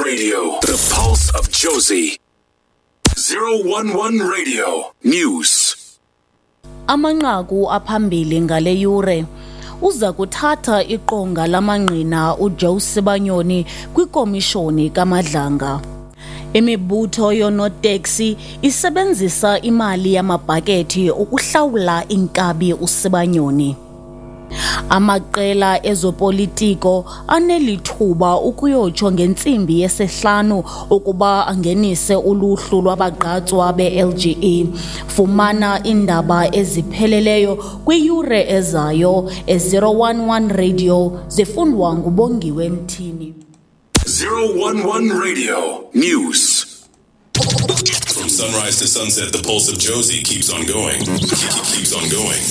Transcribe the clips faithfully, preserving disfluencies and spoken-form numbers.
Radio, the pulse of Jozi. zero one one Radio News. Amanqaku aphambili ngale yure uza kuthatha iqonga lamangqina uJoe Sibanyoni kwikomishoni kaMadlanga. Imibutho yonoteksi isebenzisa imali yamabhakethi ukuhlawula inkabi uSibanyoni. Amaqela ezopolitiko anelithuba ukuyotsho ngentsimbi yesihlanu ukuba angenise uluhlu lwabagqatswa be-L G E. Fumana indaba ezipheleleyo kwiyure ezayo e-zero one one Radio zifundwa nguBongiwe Mthini. zero one one Radio News. From sunrise to sunset, the pulse of Jozi keeps on going. Keeps on going.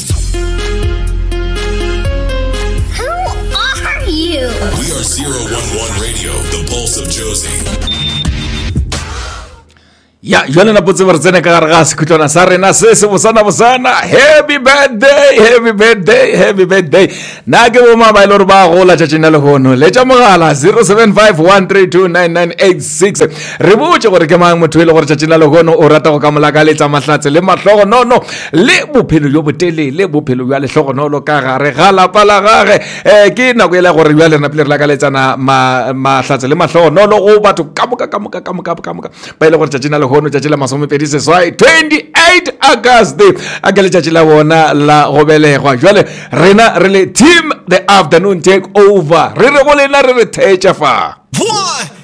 You. We are zero one one Radio, the pulse of Jozi. Ya, jwale na potse bartsene ka gare ga sekhutlwana sa rena se se bosana bosana. Happy birthday, happy birthday, happy birthday. Na ke bo mama ile re ba gola tšatšina le hono. Le tša mogala zero seven five one three two nine nine eight six. Re botse gore ke mang motho ile gore tšatšina le hono o rata go ka molaka le tsa mahlatse le mahlogo no no le bophelo jo botele le bophelo bja lehlogo no lo ka gare ga lapa la gage. Eh ke nako ile gore bja le na pele re la ka letsana mahlatse le mahlogo no lo go batho ka moka ka moka ka moka ka moka ba ile gore tšatšina le hono tšatši la masomepedi seswai twenty-eight August a ke letšatši la bona la go belegwa. Jwale rena re le team the afternoon take over re re go lena re re thetša fa. One